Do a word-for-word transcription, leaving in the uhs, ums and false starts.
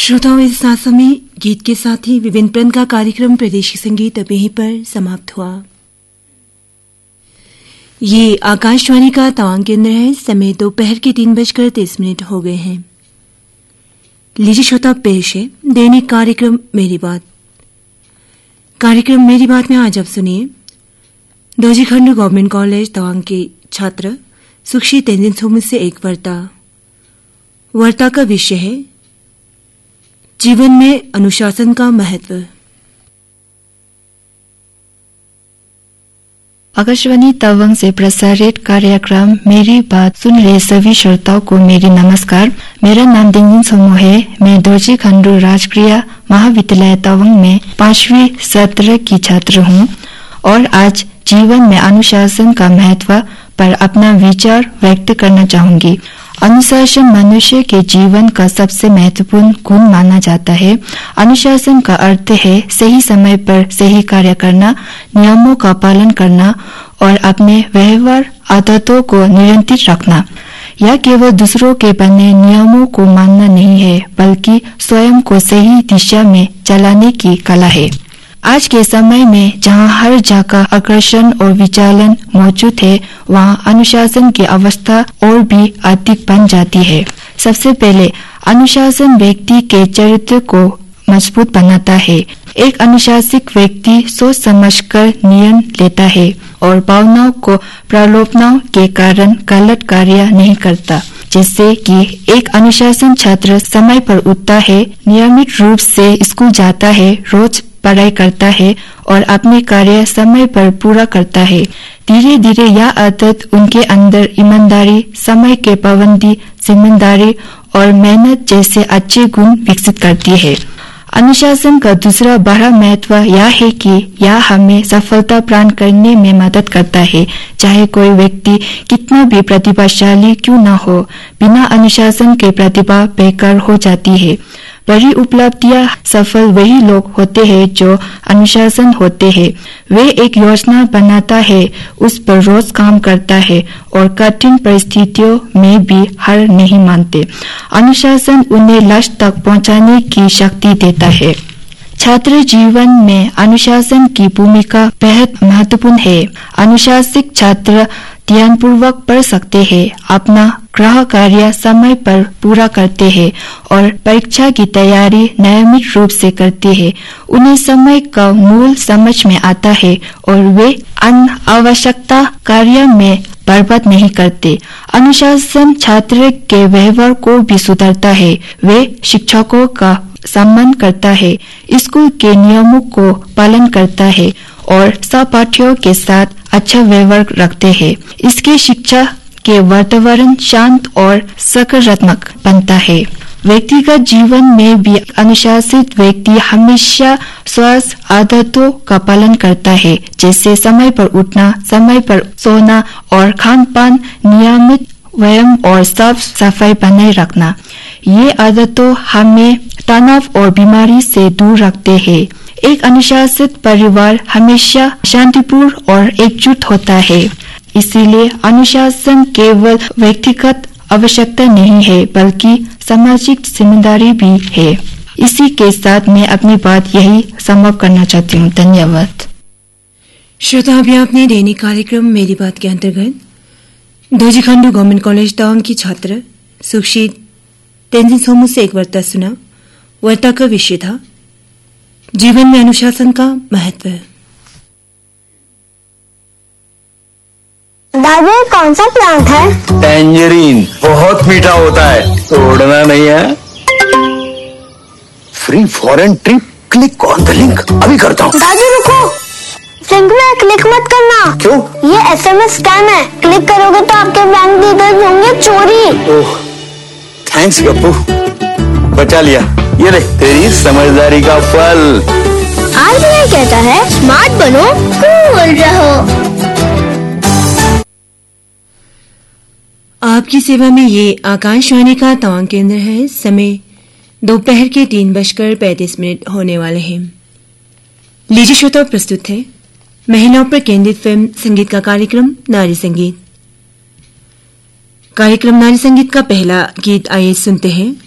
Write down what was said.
श्रोताओं, इस साथ समय गीत के साथ ही विभिन्न प्रकार का कार्यक्रम प्रादेशिक संगीत अब यहीं पर समाप्त हुआ। ये आकाशवाणी का तवांग केंद्र है। समय दोपहर के तीन बजकर तीस मिनट हो गए हैं। लीजिए श्रोता, पेश है दैनिक कार्यक्रम मेरी बात। कार्यक्रम मेरी बात में आज आप सुनिए दोरजी खांडू गवर्नमेंट कॉलेज तवांग के छात्र सुक्षी तेंजिन सोमू से एक वार्ता। वार्ता का विषय है जीवन में अनुशासन का महत्व। आकाशवाणी तवांग से प्रसारित कार्यक्रम मेरी बात सुन रहे सभी श्रोताओं को मेरी नमस्कार। मेरा नाम तेंजिन सोमू है। मैं दोरजी खांडू राजकीय महाविद्यालय तवांग में पांचवी सत्र की छात्र हूँ और आज जीवन में अनुशासन का महत्व पर अपना विचार व्यक्त करना चाहूंगी। अनुशासन मनुष्य के जीवन का सबसे महत्वपूर्ण गुण माना जाता है। अनुशासन का अर्थ है सही समय पर सही कार्य करना, नियमों का पालन करना और अपने व्यवहार आदतों को नियंत्रित रखना। यह केवल दूसरों के बने नियमों को मानना नहीं है, बल्कि स्वयं को सही दिशा में चलाने की कला है। आज के समय में जहां हर जगह आकर्षण और विचलन मौजूद है, वहां अनुशासन की अवस्था और भी अधिक बन जाती है। सबसे पहले अनुशासन व्यक्ति के चरित्र को मजबूत बनाता है। एक अनुशासित व्यक्ति सोच समझकर निर्णय लेता है और भावनाओं को प्रलोभनों के कारण गलत कार्य नहीं करता। जैसे कि एक अनुशासन छात्र समय पर उठता है, नियमित रूप से स्कूल जाता है, रोज पढ़ाई करता है और अपने कार्य समय पर पूरा करता है। धीरे धीरे यह आदत उनके अंदर ईमानदारी, समय के पाबंदी, जिम्मेदारी और मेहनत जैसे अच्छे गुण विकसित करती है। अनुशासन का दूसरा बड़ा महत्व यह है कि यह हमें सफलता प्राप्त करने में मदद करता है। चाहे कोई व्यक्ति कितना भी प्रतिभाशाली क्यों न हो, बिना अनुशासन के प्रतिभा बेकार हो जाती है। बड़ी उपलब्धियां सफल वही लोग होते हैं जो अनुशासन होते हैं। वे एक योजना बनाता है, उस पर रोज काम करता है और कठिन परिस्थितियों में भी हार नहीं मानते। अनुशासन उन्हें लक्ष्य तक पहुंचाने की शक्ति देता है। छात्र जीवन में अनुशासन की भूमिका बेहद महत्वपूर्ण है। अनुशासित छात्र ध्यानपूर्वक पढ़ सकते हैं, अपना गृह कार्य समय पर पूरा करते हैं और परीक्षा की तैयारी नियमित रूप से करते हैं। उन्हें समय का मूल समझ में आता है और वे अनावश्यक कार्य में बर्बाद नहीं करते। अनुशासन छात्र के व्यवहार को भी सुधारता है। वे शिक्षकों का सम्मान करता है, स्कूल के नियमों को पालन करता है और सहपाठियों के साथ अच्छा व्यवहार रखते हैं। इसके शिक्षा के वातावरण शांत और सकारात्मक बनता है। व्यक्तिगत जीवन में भी अनुशासित व्यक्ति हमेशा स्वास्थ्य आदतों का पालन करता है, जैसे समय पर उठना, समय पर सोना और खान पान, नियमित व्यायाम और साफ सफाई बनाए रखना। ये आदतों हमें तनाव और बीमारी से दूर रखते हैं। एक अनुशासित परिवार हमेशा शांतिपूर्ण और एकजुट होता है। इसीलिए अनुशासन केवल व्यक्तिगत आवश्यकता नहीं है, बल्कि सामाजिक जिम्मेदारी भी है। इसी के साथ मैं अपनी बात यही समाप्त करना चाहती हूँ। धन्यवाद। श्रोता, अभी आपने दैनिक कार्यक्रम मेरी बात के अंतर्गत दोरजी खांडू गवर्नमेंट कॉलेज तवांग की छात्र सुक्षी तेंजिन सोमू से एक वार्ता सुना। वार्ता का विषय था जीवन में अनुशासन का महत्व। दादी, कौन सा प्लांट है? टैंजरीन, बहुत मीठा होता है, तोड़ना नहीं है। Free foreign trip, click on the link, अभी करता हूँ। दादी रुको, लिंक में क्लिक मत करना। क्यों? ये एसएमएस स्कैम है, क्लिक करोगे तो आपके बैंक डिटेल्स होंगे चोरी। ओह, थैंक्स गप्पू, बचा लिया। ये ले तेरी समझदारी का फल। आरबीआई कहता है स्मार्ट बनो, कूल रहो। आपकी सेवा में ये आकाशवाणी का तवांग केंद्र है। समय दोपहर के तीन बजकर पैंतीस मिनट होने वाले हैं। लीजिए श्रोता, प्रस्तुत है महिलाओं पर केंद्रित फिल्म संगीत का कार्यक्रम नारी संगीत। कार्यक्रम नारी संगीत का पहला गीत आइए सुनते हैं।